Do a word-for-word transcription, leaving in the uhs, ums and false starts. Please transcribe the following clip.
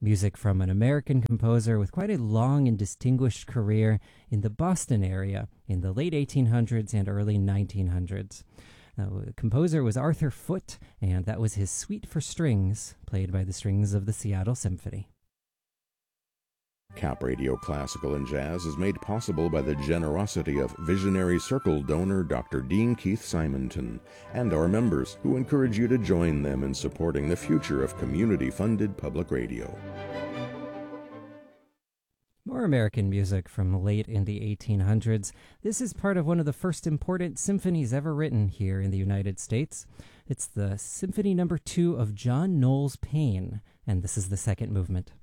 Music from an American composer with quite a long and distinguished career in the Boston area in the late eighteen hundreds and early nineteen hundreds. Uh, the composer was Arthur Foote, and that was his Suite for Strings, played by the strings of the Seattle Symphony. Cap Radio Classical and Jazz is made possible by the generosity of visionary Circle donor Doctor Dean Keith Simonton and our members, who encourage you to join them in supporting the future of community-funded public radio. More American music from late in the eighteen hundreds. This is part of one of the first important symphonies ever written here in the United States. It's the Symphony Number Two of John Knowles Paine, and this is the second movement.